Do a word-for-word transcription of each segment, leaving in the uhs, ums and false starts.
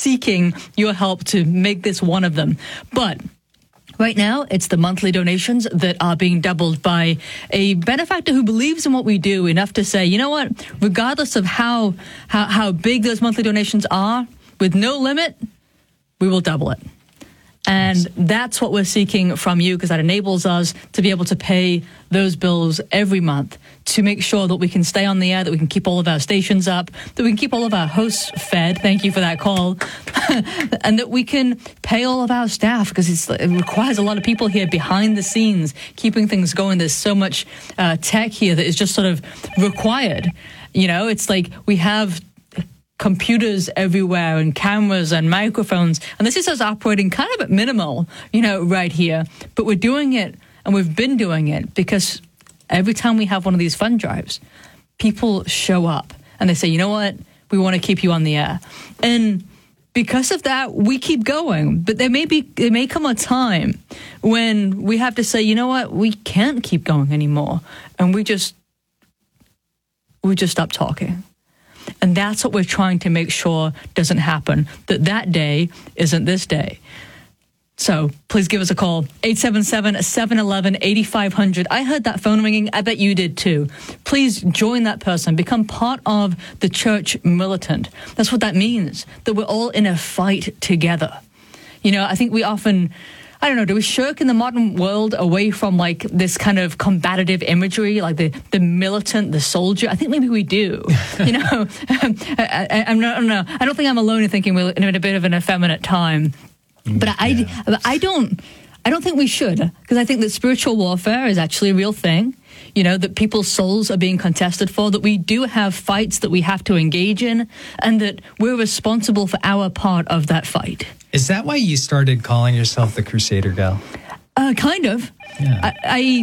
seeking your help to make this one of them. But right now, it's the monthly donations that are being doubled by a benefactor who believes in what we do enough to say, you know what, regardless of how how, how big those monthly donations are, with no limit, we will double it. And that's what we're seeking from you, because that enables us to be able to pay those bills every month, to make sure that we can stay on the air, that we can keep all of our stations up, that we can keep all of our hosts fed. Thank you for that call. And that we can pay all of our staff, because it's, it requires a lot of people here behind the scenes, keeping things going. There's so much uh, tech here that is just sort of required. You know, it's like we have computers everywhere and cameras and microphones, and this is us operating kind of at minimal, you know, right here. But we're doing it, and we've been doing it, because every time we have one of these fund drives, people show up and they say, you know what, we want to keep you on the air. And because of that, we keep going. But there may be, there may come a time when we have to say, you know what, we can't keep going anymore, and we just, we just stop talking. And that's what we're trying to make sure doesn't happen, that that day isn't this day. So please give us a call, eight seven seven, seven one one, eight five zero zero. I heard that phone ringing. I bet you did too. Please join that person. Become part of the church militant. That's what that means, that we're all in a fight together. You know, I think we often, I don't know, do we shirk in the modern world away from like this kind of combative imagery, like the, the militant, the soldier? I think maybe we do. You know, I, I, I'm not, I don't know. I don't think I'm alone in thinking we're in a bit of an effeminate time. But yeah. I, I don't, I don't think we should, because I think that spiritual warfare is actually a real thing. You know, that people's souls are being contested for, that we do have fights that we have to engage in, and that we're responsible for our part of that fight. Is that why you started calling yourself the Crusader Gal? Uh, kind of. Yeah. I,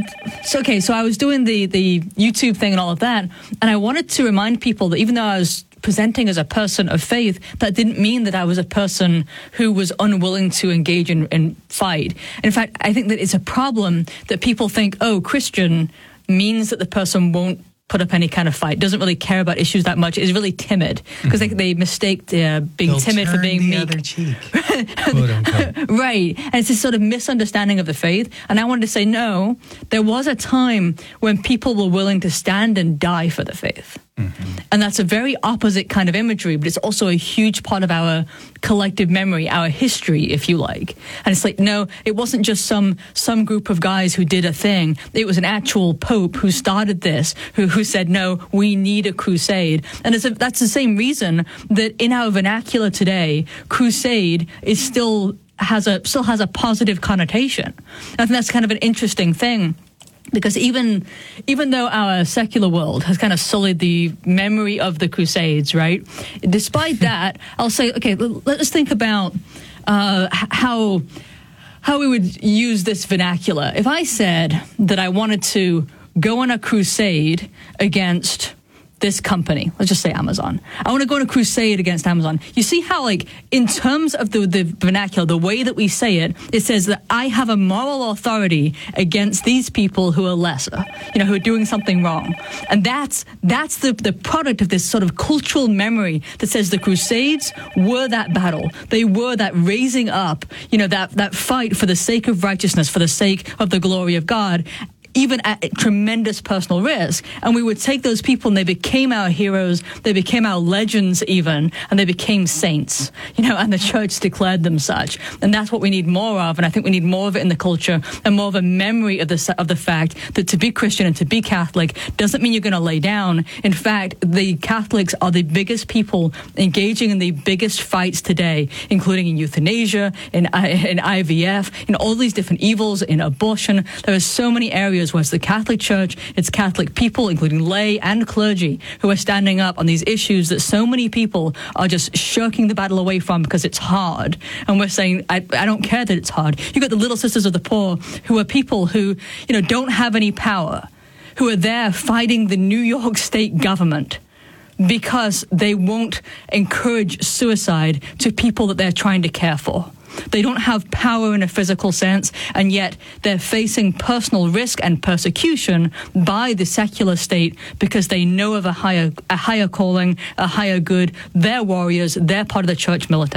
I so okay. So I was doing the the YouTube thing and all of that, and I wanted to remind people that even though I was presenting as a person of faith, that didn't mean that I was a person who was unwilling to engage in, in fight. In fact, I think that it's a problem that people think, oh, Christian means that the person won't put up any kind of fight, doesn't really care about issues that much, is really timid, because mm-hmm. they, they mistake uh, being They'll timid turn for being the meek. Other cheek, quote unquote. Right. And it's this sort of misunderstanding of the faith. And I wanted to say, no, there was a time when people were willing to stand and die for the faith. Mm-hmm. And that's a very opposite kind of imagery, but it's also a huge part of our collective memory, our history, if you like. And it's like, no, it wasn't just some some group of guys who did a thing. It was an actual pope who started this, who, who said, no, we need a crusade. And it's a, that's the same reason that in our vernacular today, crusade is still has a still has a positive connotation. I think that's kind of an interesting thing. Because even even though our secular world has kind of sullied the memory of the Crusades, right? Despite that, I'll say, okay, let's think about uh, how how we would use this vernacular. If I said that I wanted to go on a crusade against this company, let's just say Amazon. I want to go on a crusade against Amazon. You see how, like, in terms of the, the vernacular, the way that we say it, it says that I have a moral authority against these people who are lesser, you know, who are doing something wrong. And that's that's the, the product of this sort of cultural memory that says the Crusades were that battle. They were that raising up, you know, that, that fight for the sake of righteousness, for the sake of the glory of God, even at tremendous personal risk. And we would take those people and they became our heroes, they became our legends even, and they became saints, you know, and the church declared them such. And that's what we need more of, and I think we need more of it in the culture, and more of a memory of the, of the fact that to be Christian and to be Catholic doesn't mean you're going to lay down. In fact, the Catholics are the biggest people engaging in the biggest fights today, including in euthanasia, in, in I V F, in all these different evils, in abortion. There are so many areas where it's the Catholic Church, it's Catholic people, including lay and clergy, who are standing up on these issues that so many people are just shirking the battle away from because it's hard. And we're saying, I, I don't care that it's hard. You've got the Little Sisters of the Poor, who are people who, you know, don't have any power, who are there fighting the New York state government because they won't encourage suicide to people that they're trying to care for. They don't have power in a physical sense, and yet they're facing personal risk and persecution by the secular state because they know of a higher a higher calling, a higher good. They're warriors. They're part of the church militant.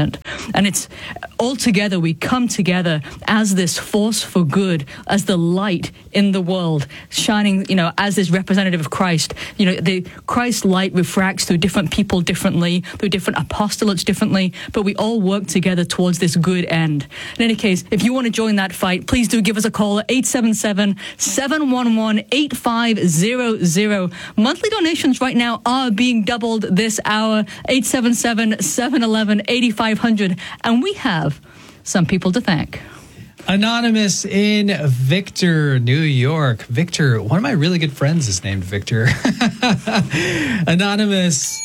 And it's all together, we come together as this force for good, as the light in the world, shining, you know, as this representative of Christ. You know, the Christ light refracts through different people differently, through different apostolates differently, but we all work together towards this good end. In any case, if you want to join that fight, please do give us a call at eight seven seven, seven one one, eight five zero zero. Monthly donations right now are being doubled this hour, eight seven seven, seven one one, eight five zero zero. And we have some people to thank. Anonymous in Victor, New York. Victor, one of my really good friends is named Victor. Anonymous,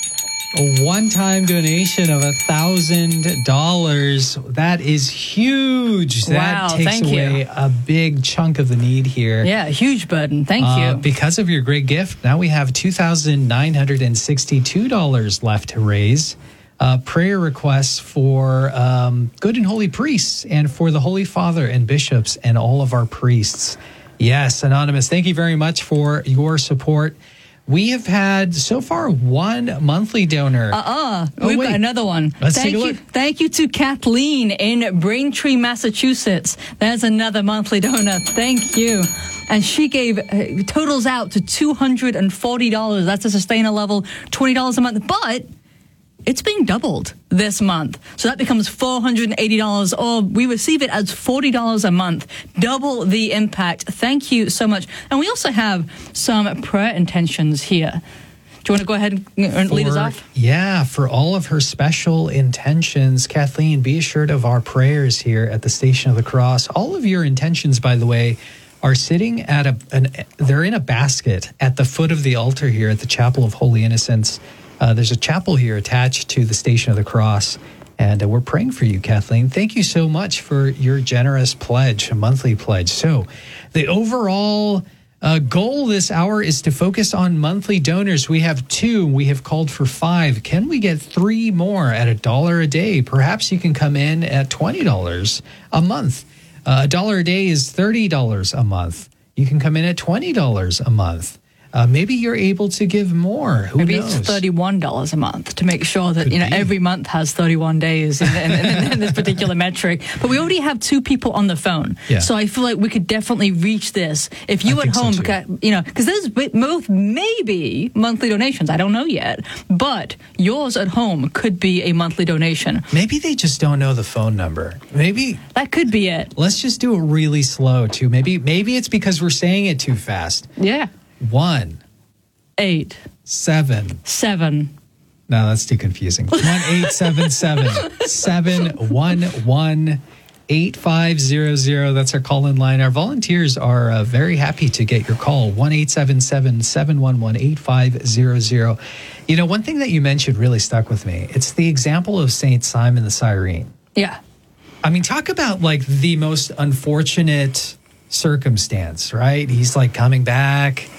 a one-time donation of one thousand dollars. That is huge. Wow, that takes thank away you. a big chunk of the need here. Yeah, huge burden. Thank Uh, you. because of your great gift, now we have two thousand nine hundred sixty-two dollars left to raise. Uh, prayer requests for um, good and holy priests and for the Holy Father and bishops and all of our priests. Yes, Anonymous, thank you very much for your support. We have had so far one monthly donor. Uh-uh. Oh, We've wait. got another one. Let's thank take a you. look. Thank you to Kathleen in Braintree, Massachusetts. There's another monthly donor. Thank you. And she gave uh, totals out to two hundred forty dollars. That's a sustainer level, twenty dollars a month. But it's being doubled this month. So that becomes four hundred eighty dollars, or we receive it as forty dollars a month. Double the impact. Thank you so much. And we also have some prayer intentions here. Do you want to go ahead and lead us For- off? Yeah, for all of her special intentions, Kathleen, be assured of our prayers here at the Station of the Cross. All of your intentions, by the way, are sitting at a, an, they're in a basket at the foot of the altar here at the Chapel of Holy Innocents. Uh, there's a chapel here attached to the Station of the Cross, and uh, we're praying for you, Kathleen. Thank you so much for your generous pledge, a monthly pledge. So the overall uh, goal this hour is to focus on monthly donors. We have two. We have called for five. Can we get three more at a dollar a day? Perhaps you can come in at twenty dollars a month. Uh, a dollar a day is thirty dollars a month. You can come in at twenty dollars a month. Uh, maybe you're able to give more. Who Maybe knows? it's thirty-one dollars a month to make sure that, Could you know, be. every month has thirty-one days in, in, in, in this particular metric. But we already have two people on the phone. Yeah. So I feel like we could definitely reach this. If you I at think so home, too. ca- you know, because there's b- both maybe monthly donations. I don't know yet. But yours at home could be a monthly donation. Maybe they just don't know the phone number. Maybe That could be it. let's just do it really slow too. Maybe maybe it's because we're saying it too fast. Yeah. One, Eight, seven. seven. No, that's too confusing. One eight seven seven seven one one eight five zero zero. That's our call in line. Our volunteers are uh, very happy to get your call. One eight seven seven seven one one eight five zero zero. You know, one thing that you mentioned really stuck with me. It's the example of Saint Simon the Cyrene. Yeah. I mean, talk about like the most unfortunate circumstance, right? He's like coming back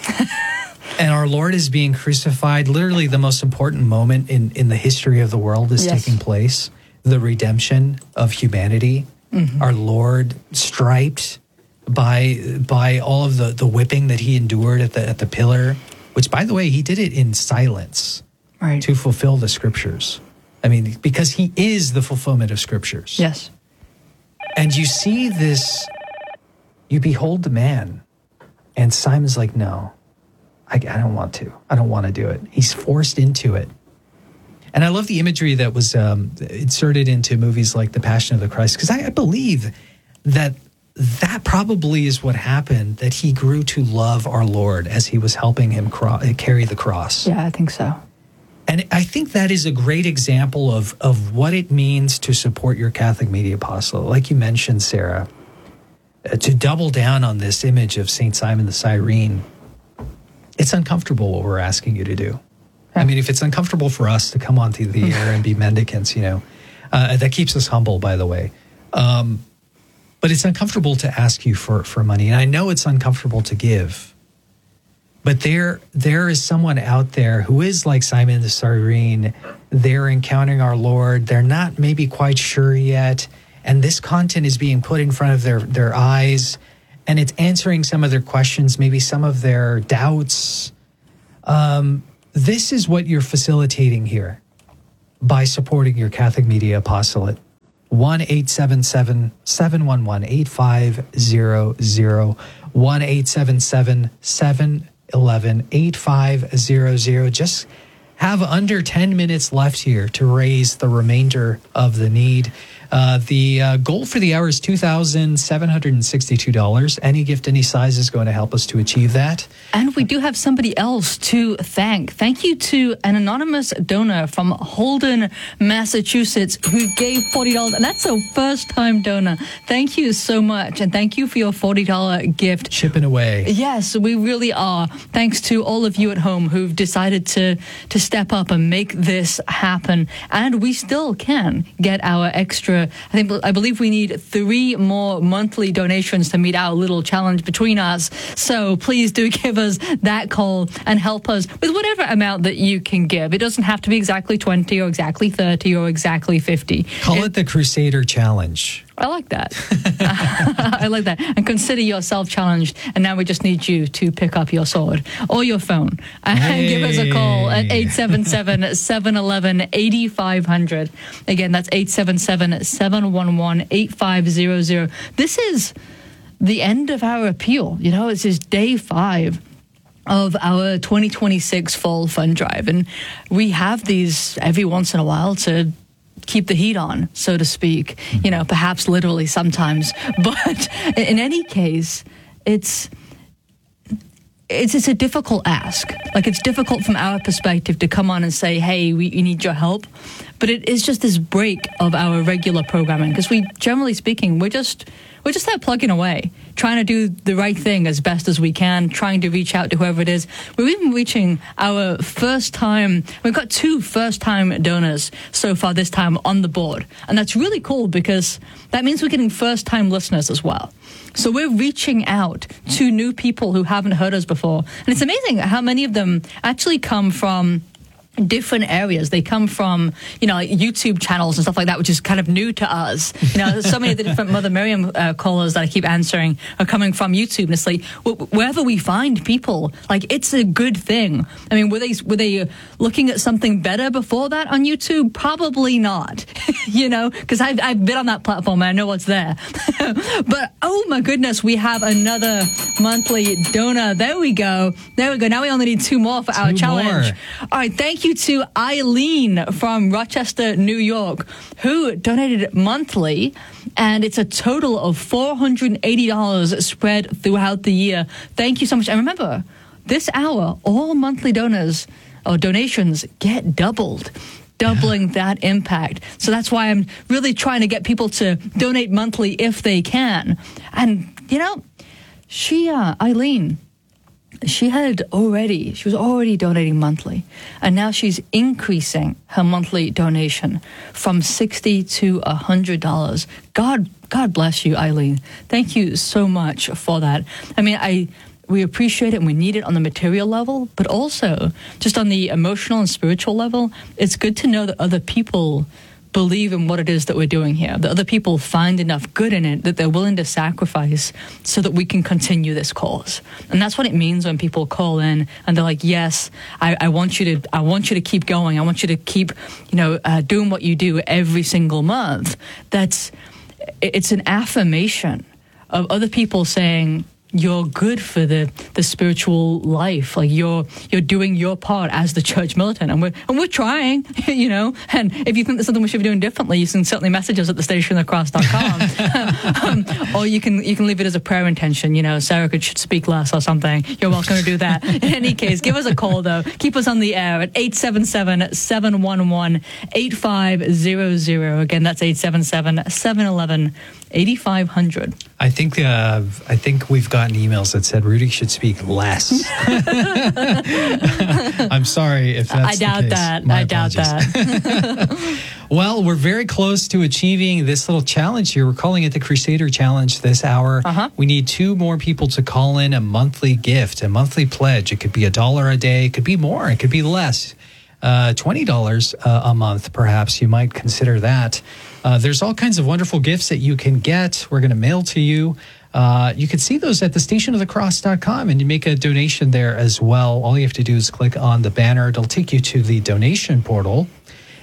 and our Lord is being crucified. Literally the most important moment in, in the history of the world is Yes. taking place. The redemption of humanity. Mm-hmm. Our Lord striped by by all of the, the whipping that he endured at the at the pillar, which by the way, he did it in silence Right. to fulfill the scriptures. I mean, because he is the fulfillment of scriptures. Yes. And you see this, you behold the man, and Simon's like, no, I, I don't want to. I don't want to do it. He's forced into it. And I love the imagery that was um, inserted into movies like The Passion of the Christ, because I, I believe that that probably is what happened, that he grew to love our Lord as he was helping him cro- carry the cross. Yeah, I think so. And I think that is a great example of, of what it means to support your Catholic Media Apostolate. Like you mentioned, Sarah, uh, to double down on this image of Saint Simon the Cyrene, it's uncomfortable what we're asking you to do. I mean, if it's uncomfortable for us to come onto the air and be mendicants, you know, uh, that keeps us humble, by the way. Um, but it's uncomfortable to ask you for, for money. And I know it's uncomfortable to give. But there, there is someone out there who is like Simon the Cyrene. They're encountering our Lord. They're not maybe quite sure yet. And this content is being put in front of their, their eyes. And it's answering some of their questions, maybe some of their doubts. Um, this is what you're facilitating here by supporting your Catholic Media Apostolate. one eight seven seven, seven one one, eight five zero zero, one eight seven seven, seven one one, eight five zero zero. Just have under ten minutes left here to raise the remainder of the need. Uh, the uh, goal for the hour is two thousand seven hundred sixty-two dollars. Any gift, any size is going to help us to achieve that. And we do have somebody else to thank. Thank you to an anonymous donor from Holden, Massachusetts, who gave forty dollars. And that's a first-time donor. Thank you so much. And thank you for your forty dollars gift. Chipping away. Yes, we really are. Thanks to all of you at home who've decided to, to step up and make this happen. And we still can get our extra. I think I believe we need three more monthly donations to meet our little challenge between us. So please do give us that call and help us with whatever amount that you can give. It doesn't have to be exactly twenty or exactly thirty or exactly fifty. Call it, it the Crusader Challenge. I like that. I like that. And consider yourself challenged. And now we just need you to pick up your sword or your phone and hey. give us a call at eight seven seven, seven one one, eight five zero zero. Again, that's eight seven seven, seven one one, eight five zero zero. This is the end of our appeal. You know, this is day five of our twenty twenty-six fall fund drive. And we have these every once in a while to keep the heat on, so to speak, you know, perhaps literally sometimes. But in any case, it's, it's, it's a difficult ask. Like, it's difficult from our perspective to come on and say, hey, we, we need your help. But it is just this break of our regular programming, because we, generally speaking, we're just... We're just there plugging away, trying to do the right thing as best as we can, trying to reach out to whoever it is. We're even reaching our first time. We've got two first time donors so far this time on the board. And that's really cool because that means we're getting first time listeners as well. So we're reaching out to new people who haven't heard us before. And it's amazing how many of them actually come from different areas. They come from, you know, like YouTube channels and stuff like that, which is kind of new to us. You know, so many of the different Mother Miriam uh, callers that I keep answering are coming from YouTube. And it's like, wherever we find people, like, it's a good thing. I mean, were they, were they looking at something better before that on YouTube? Probably not, you know, because I've, I've been on that platform and I know what's there. But, oh my goodness, we have another monthly donor. There we go. There we go. Now we only need two more for two our challenge. More. All right. Thank you to Eileen from Rochester, New York, who donated monthly, and it's a total of four hundred eighty dollars spread throughout the year. Thank you so much. And remember, this hour, all monthly donors or donations get doubled, doubling that impact. So that's why I'm really trying to get people to donate monthly if they can. And, you know, she, uh, Eileen, She had already, she was already donating monthly, and now she's increasing her monthly donation from sixty dollars to one hundred dollars. God, God bless you, Eileen. Thank you so much for that. I mean, I we appreciate it and we need it on the material level, but also just on the emotional and spiritual level. It's good to know that other people believe in what it is that we're doing here, that other people find enough good in it that they're willing to sacrifice so that we can continue this cause. And that's what it means when people call in and they're like, yes, I, I want you to, I want you to keep going. I want you to keep, you know, uh, doing what you do every single month. That's, it's an affirmation of other people saying, you're good for the, the spiritual life. Like, you're you're doing your part as the church militant, and we're and we're trying, you know. And if you think there's something we should be doing differently, you can certainly message us at the station of the cross dot com, um, or you can you can leave it as a prayer intention. You know, Sarah could should speak less or something. You're welcome to do that. In any case, give us a call though. Keep us on the air at eight seven seven, seven one one, eight five zero zero. Again, that's eight seven seven, seven one one, eight five zero zero. I think uh, I think we've gotten emails that said Rudy should speak less. I'm sorry if that's I doubt the case. that. My I doubt apologies. that. Well, we're very close to achieving this little challenge here. We're calling it the Crusader Challenge this hour. Uh-huh. We need two more people to call in a monthly gift, a monthly pledge. It could be a dollar a day. It could be more. It could be less. Uh, twenty dollars uh, a month, perhaps. You might consider that. Uh, there's all kinds of wonderful gifts that you can get. We're going to mail to you. Uh, you can see those at the station of the cross dot com, and you make a donation there as well. All you have to do is click on the banner. It'll take you to the donation portal.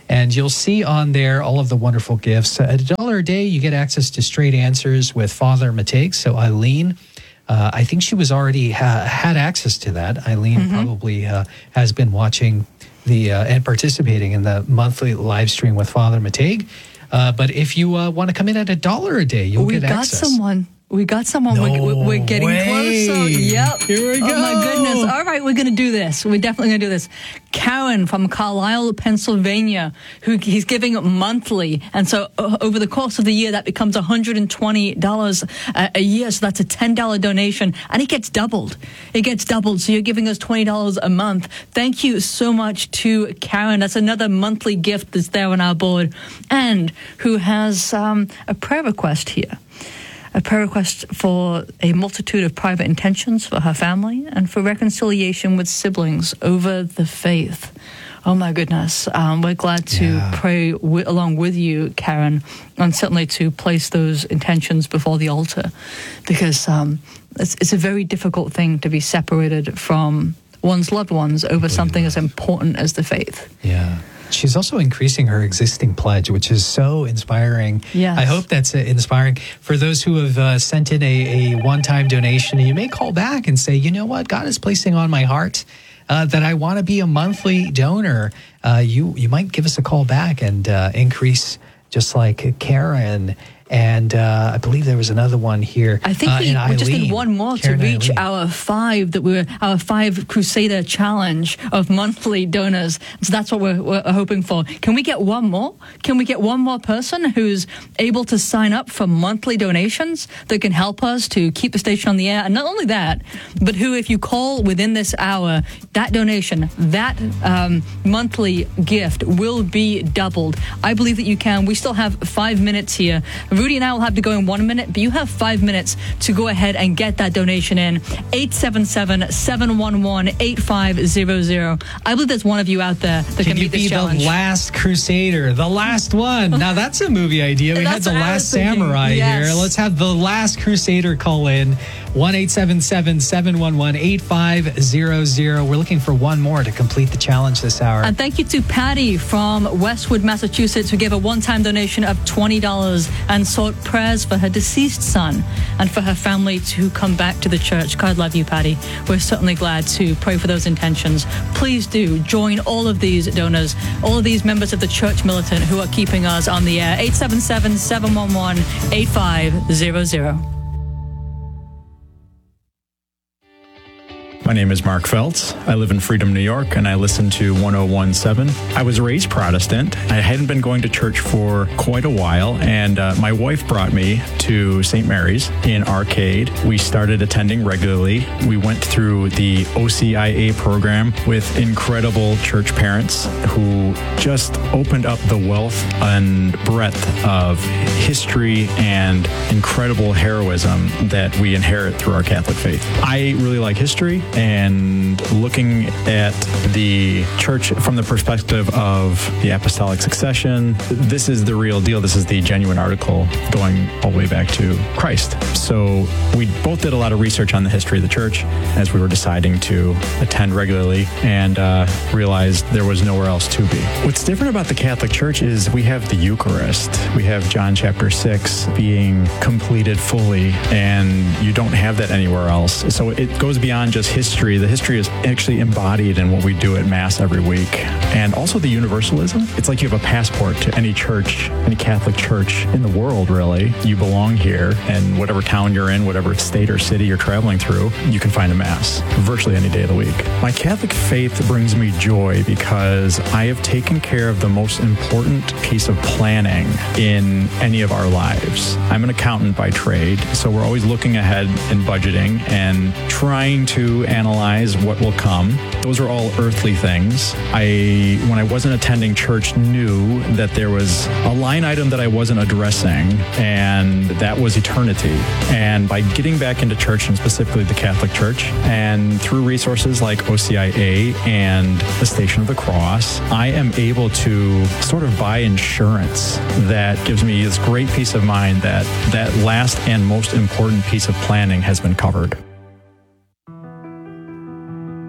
And you'll see on there all of the wonderful gifts. At a dollar a day, you get access to Straight Answers with Father Mateig. So Eileen, uh, I think she was already ha- had access to that. Eileen mm-hmm. probably uh, has been watching the uh, and participating in the monthly live stream with Father Mateig. Uh, but if you uh, want to come in at a dollar a day, you'll we get access. We got someone. We got someone. No we're, we're getting way. closer. Yep. Here we go. Oh, my goodness. All right, we're going to do this. We're definitely going to do this. Karen from Carlisle, Pennsylvania, who he's giving monthly. And so uh, over the course of the year, that becomes one hundred twenty dollars a, a year. So that's a ten dollars donation. And it gets doubled. It gets doubled. So you're giving us twenty dollars a month. Thank you so much to Karen. That's another monthly gift that's there on our board. And who has um, a prayer request here. A prayer request for a multitude of private intentions for her family and for reconciliation with siblings over the faith. Oh, my goodness. Um, we're glad to yeah. pray w- along with you, Karen, and certainly to place those intentions before the altar, because um, it's, it's a very difficult thing to be separated from one's loved ones over something as important as the faith. Yeah. She's also increasing her existing pledge, which is so inspiring. Yes. I hope that's uh, inspiring for those who have uh, sent in a, a one-time donation. You may call back and say, you know what, God is placing on my heart uh, that I want to be a monthly donor. Uh, you you might give us a call back and uh, increase, just like Karen. And uh, I believe there was another one here. I think uh, we, we just need one more Karen to reach Eileen. our five that we're our five Crusader challenge of monthly donors. So that's what we're, we're hoping for. Can we get one more? Can we get one more person who's able to sign up for monthly donations that can help us to keep the station on the air? And not only that, but who, if you call within this hour, that donation, that um, monthly gift will be doubled. I believe that you can. We still have five minutes here. Rudy and I will have to go in one minute, but you have five minutes to go ahead and get that donation in. eight seven seven, seven one one, eight five zero zero. I believe there's one of you out there that can, can meet this challenge. The Last Crusader, the last one. Now that's a movie idea. We had The Last Samurai yes. here. Let's have The Last Crusader call in. one eight seven seven, seven one one, eight five zero zero. We're looking for one more to complete the challenge this hour. And thank you to Patty from Westwood, Massachusetts, who gave a one-time donation of twenty dollars and sought prayers for her deceased son and for her family to come back to the church. God love you, Patty. We're certainly glad to pray for those intentions. Please do join all of these donors, all of these members of the church militant who are keeping us on the air. eight seven seven, seven one one, eight five zero zero. My name is Mark Feltz. I live in Freedom, New York, and I listen to one oh one point seven. I was raised Protestant. I hadn't been going to church for quite a while, and uh, my wife brought me to Saint Mary's in Arcade. We started attending regularly. We went through the O C I A program with incredible church parents who just opened up the wealth and breadth of history and incredible heroism that we inherit through our Catholic faith. I really like history, and looking at the church from the perspective of the apostolic succession, this is the real deal. This is the genuine article going all the way back to Christ. So we both did a lot of research on the history of the church as we were deciding to attend regularly, and uh, realized there was nowhere else to be. What's different about the Catholic Church is we have the Eucharist. We have John chapter six being completed fully, and you don't have that anywhere else. So it goes beyond just history. The history is actually embodied in what we do at Mass every week. And also the universalism. It's like you have a passport to any church, any Catholic church in the world, really. You belong here, and whatever town you're in, whatever state or city you're traveling through, you can find a Mass virtually any day of the week. My Catholic faith brings me joy because I have taken care of the most important piece of planning in any of our lives. I'm an accountant by trade, so we're always looking ahead and budgeting and trying to analyze what will come. Those are all earthly things. I, when I wasn't attending church, knew that there was a line item that I wasn't addressing, and that was eternity. And by getting back into church, and specifically the Catholic Church, and through resources like O C I A and the Station of the Cross, I am able to sort of buy insurance that gives me this great peace of mind that that last and most important piece of planning has been covered.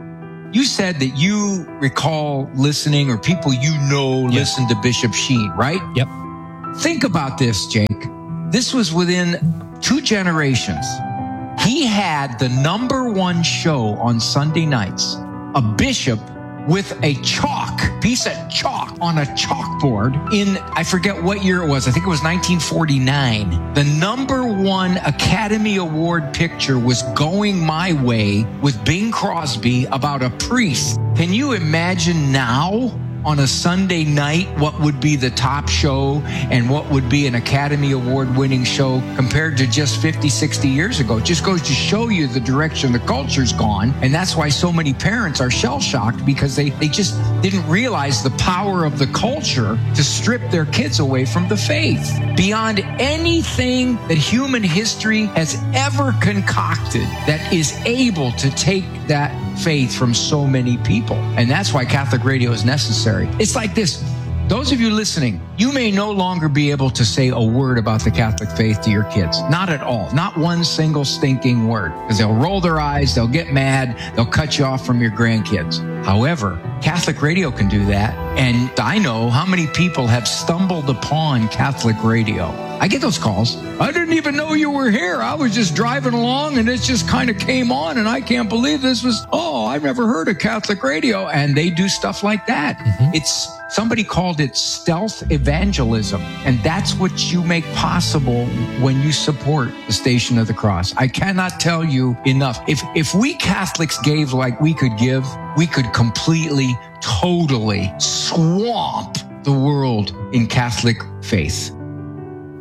you said that you recall listening, or people you know Yep. listen to Bishop Sheen, right? Yep. Think about this, Jake. This was within two generations. He had the number one show on Sunday nights, a bishop with a chalk, piece of chalk on a chalkboard in, I forget what year it was. I think it was nineteen forty-nine. The number one Academy Award picture was Going My Way with Bing Crosby about a priest. Can you imagine now on a Sunday night what would be the top show and what would be an Academy Award winning show compared to just fifty, sixty years ago? It just goes to show you the direction the culture's gone. And that's why so many parents are shell shocked, because they, they just didn't realize the power of the culture to strip their kids away from the faith. Beyond anything that human history has ever concocted that is able to take that faith from so many people. And that's why Catholic radio is necessary. It's like this. Those of you listening, you may no longer be able to say a word about the Catholic faith to your kids. Not at all. Not one single stinking word. Because they'll roll their eyes, they'll get mad, they'll cut you off from your grandkids. However, Catholic radio can do that. And I know how many people have stumbled upon Catholic radio. I get those calls. I didn't even know you were here. I was just driving along and it just kind of came on, and I can't believe this was, oh, I've never heard of Catholic radio. And they do stuff like that. Mm-hmm. It's, somebody called it stealth evangelism. And that's what you make possible when you support the Station of the Cross. I cannot tell you enough. If, if we Catholics gave like we could give, we could completely, totally swamp the world in Catholic faith.